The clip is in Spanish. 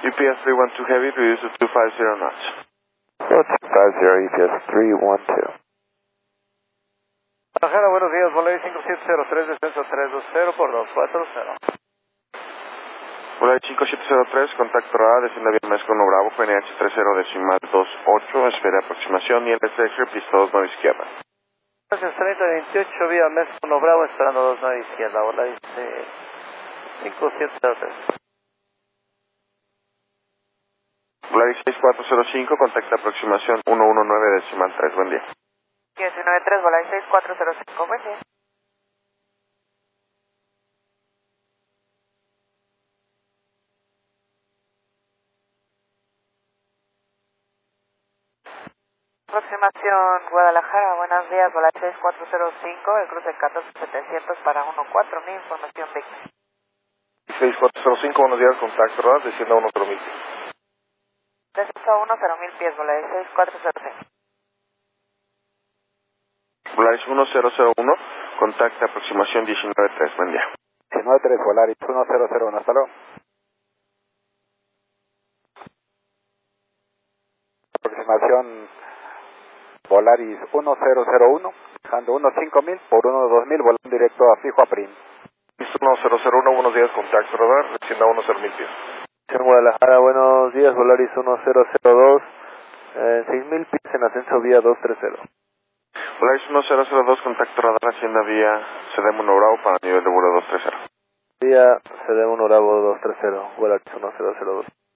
EPS 312 Heavy, reduce to 250 knots. 250, EPS 312. Guadalajara, buenos días, Volaris 5703, descenso 320 por 240. Volaris 5703, contacto radar, desciende vía Mezco 1 Bravo, PNH 30decimal 28, espera aproximación, y el exterior, pista 29 izquierda. Gracias, 3028, vía Mezco 1 Bravo, esperando 29 izquierda, Volaris 5703. Volaris 6405, contacta aproximación 119 buen día. 193, Volaris 6405, buen día. Aproximación Guadalajara, buenos días, Volaris 6405, el cruce 14700 para 14000, información Víctor. 6405, buenos días, contacto radar, descienda a 14000. Descenso a 10000 pies, Volaris 6405. Volaris 1001, contacta aproximación 193, buen día. 193, Volaris 1001, hasta luego. Aproximación Volaris 1001, dejando 15000 por 12000, volando directo a fijo a PRIM. 1001, buenos días, contacto radar, descienda a 10000 pies. Guadalajara, buenos días, Volaris 1002, 6000 pies en ascenso vía 230. Volaris 1002, contacto radar, hacienda vía CDM 1 Bravo para nivel de vuelo 230. Vía CDM 1 Bravo 230, Volaris 1002.